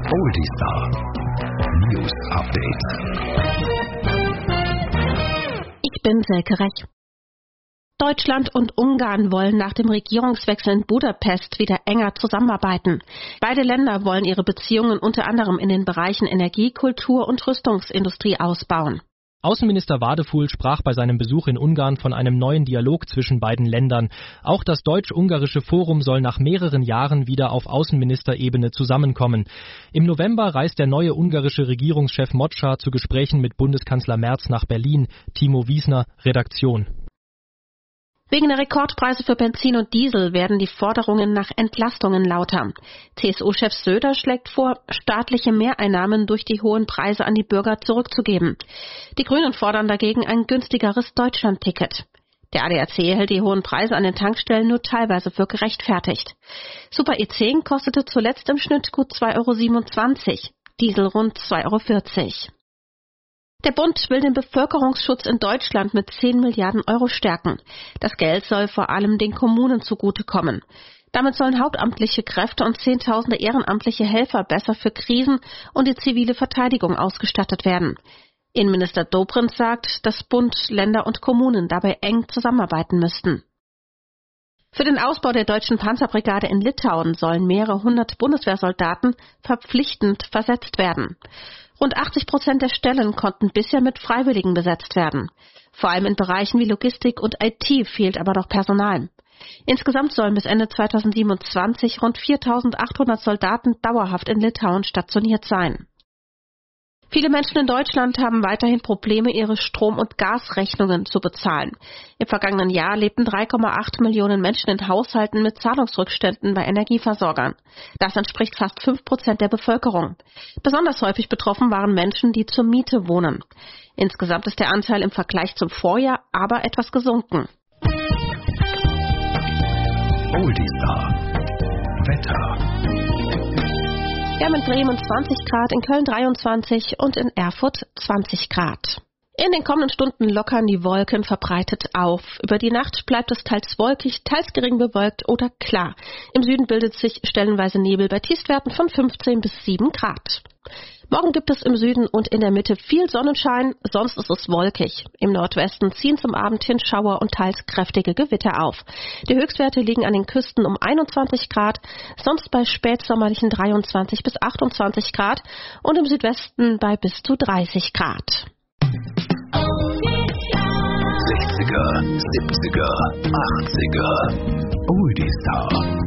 Oldie News Update. Ich bin Silke Rech. Deutschland und Ungarn wollen nach dem Regierungswechsel in Budapest wieder enger zusammenarbeiten. Beide Länder wollen ihre Beziehungen unter anderem in den Bereichen Energie, Kultur und Rüstungsindustrie ausbauen. Außenminister Wadefuhl sprach bei seinem Besuch in Ungarn von einem neuen Dialog zwischen beiden Ländern. Auch das Deutsch-Ungarische Forum soll nach mehreren Jahren wieder auf Außenministerebene zusammenkommen. Im November reist der neue ungarische Regierungschef Mocsa zu Gesprächen mit Bundeskanzler Merz nach Berlin. Timo Wiesner, Redaktion. Wegen der Rekordpreise für Benzin und Diesel werden die Forderungen nach Entlastungen lauter. CSU-Chef Söder schlägt vor, staatliche Mehreinnahmen durch die hohen Preise an die Bürger zurückzugeben. Die Grünen fordern dagegen ein günstigeres Deutschland-Ticket. Der ADAC hält die hohen Preise an den Tankstellen nur teilweise für gerechtfertigt. Super E10 kostete zuletzt im Schnitt gut 2,27 €, Diesel rund 2,40 €. Der Bund will den Bevölkerungsschutz in Deutschland mit 10 Milliarden € stärken. Das Geld soll vor allem den Kommunen zugutekommen. Damit sollen hauptamtliche Kräfte und Zehntausende ehrenamtliche Helfer besser für Krisen und die zivile Verteidigung ausgestattet werden. Innenminister Dobrindt sagt, dass Bund, Länder und Kommunen dabei eng zusammenarbeiten müssten. Für den Ausbau der deutschen Panzerbrigade in Litauen sollen mehrere hundert Bundeswehrsoldaten verpflichtend versetzt werden. Rund 80% der Stellen konnten bisher mit Freiwilligen besetzt werden. Vor allem in Bereichen wie Logistik und IT fehlt aber noch Personal. Insgesamt sollen bis Ende 2027 rund 4.800 Soldaten dauerhaft in Litauen stationiert sein. Viele Menschen in Deutschland haben weiterhin Probleme, ihre Strom- und Gasrechnungen zu bezahlen. Im vergangenen Jahr lebten 3,8 Millionen Menschen in Haushalten mit Zahlungsrückständen bei Energieversorgern. Das entspricht fast 5% der Bevölkerung. Besonders häufig betroffen waren Menschen, die zur Miete wohnen. Insgesamt ist der Anteil im Vergleich zum Vorjahr aber etwas gesunken. Oldie Wetter. Wir haben in Bremen 20 Grad, in Köln 23 und in Erfurt 20 Grad. In den kommenden Stunden lockern die Wolken verbreitet auf. Über die Nacht bleibt es teils wolkig, teils gering bewölkt oder klar. Im Süden bildet sich stellenweise Nebel bei Tiefstwerten von 15 bis 7 Grad. Morgen gibt es im Süden und in der Mitte viel Sonnenschein, sonst ist es wolkig. Im Nordwesten ziehen zum Abend hin Schauer und teils kräftige Gewitter auf. Die Höchstwerte liegen an den Küsten um 21 Grad, sonst bei spätsommerlichen 23 bis 28 Grad und im Südwesten bei bis zu 30 Grad. 60er, 70er, 80er. Oldie